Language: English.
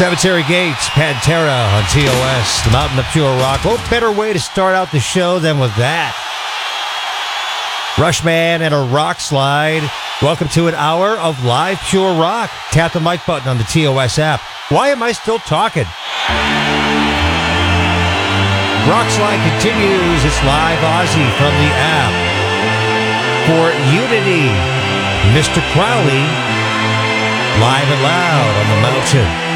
Cemetery Gates, Pantera on TOS, the Mountain of Pure Rock. What better way to start out the show than with that? Rushman and a rock slide. Welcome to an hour of live Pure Rock. Tap the mic button on the TOS app. Why am I still talking? Rock slide continues. It's live Aussie from the app. For Unity, Mr. Crowley, live and loud on the mountain.